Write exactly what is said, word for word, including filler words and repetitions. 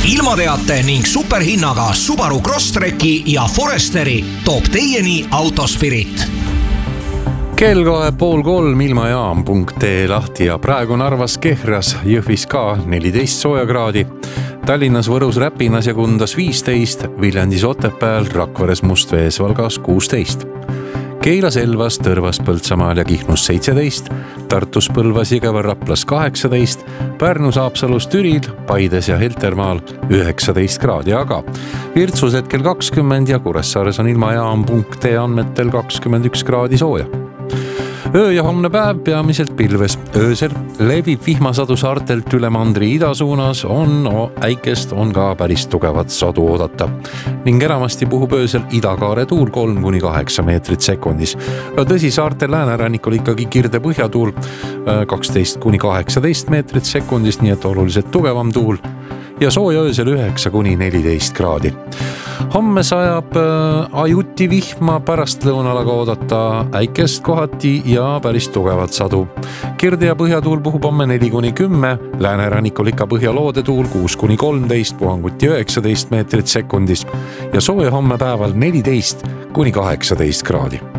ilmateate ning superhinnaga Subaru Crosstreki ja Foresteri toob teieni Autospirit. Kell kohe pool kolm ilmajaam punkt ee lahti ja praegu Narvas Kehras, Jõhvis ka neliteist soojakraadi. Tallinnas, Võrus, Räpinas ja Kundas viisteist, Viljandis, Otepääl, Rakveres, Mustvees, Valgas kuusteist. Keilas, Elvas, Tõrvas, Põltsamaal ja Kihnus seitseteist, Tartus, Põlvas, Jõgeval, Raplas kaheksateist, Pärnus, Haapsalus, Türil, Paides ja Heltermaal üheksateist kraadi, aga Virtsus hetkel kakskümmend ja Kuressaares on ilmajaam punkt ee andmetel kakskümmend üks kraadi sooja. Öö ja homne päev peamiselt pilves. Öösel levib vihmasadu saartelt üle mandri ida suunas, on äikest, on ka päris tugevat sadu oodata. Ning enamasti puhub öösel idakaare tuul kolm kuni kaheksa meetrit sekundis. Tõsi, saartel läänerannikul ikkagi kirde põhjatuul kaksteist kuni kaheksateist meetrit sekundis, nii et oluliselt tugevam tuul. Ja sooja öösel üheksa kuni neliteist kraadi. Homme sajab äh, ajuti vihma, pärast lõunalaga oodata äikest kohati ja päris tugevat sadu. Kirde ja põhjatuul puhub homme neli kuni kümme, läänerannikul ikka põhjaloode tuul kuus kuni kolmteist, puhanguti üheksateist meetrit sekundis ja sooja homme päeval neliteist kuni kaheksateist kraadi.